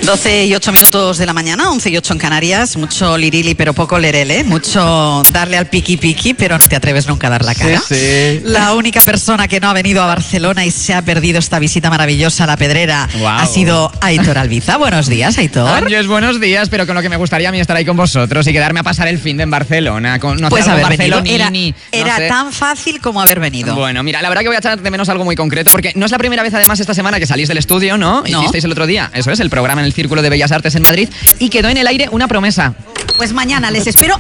12 y 8 minutos de la mañana, 11 y 8 en Canarias. Mucho lirili, pero poco lerele. Mucho darle al piqui piqui, pero no te atreves nunca a dar la cara. Sí. La única persona que no ha venido a Barcelona y se ha perdido esta visita maravillosa a La Pedrera ha sido Aitor Albiza. Buenos días, Aitor. Ángeles, buenos días, pero con lo que me gustaría a mí estar ahí con vosotros y quedarme a pasar el fin de en Barcelona. Pues haber venido. Era sé. tan fácil como haber venido. Bueno, mira, la verdad que voy a echar de menos algo muy concreto, porque no es la primera vez, además, esta semana que salís del estudio, ¿no? Hicisteis el otro día, eso es, el programa en el Círculo de Bellas Artes en Madrid, y quedó en el aire una promesa. Pues mañana les espero